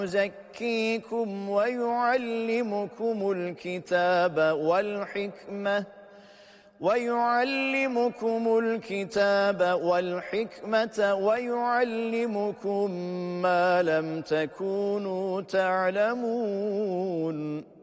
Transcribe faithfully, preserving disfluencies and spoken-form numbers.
يزكيكم ويعلمكم الكتاب والحكمة ويعلمكم الكتاب والحكمة ويعلمكم ما لم تكونوا تعلمون.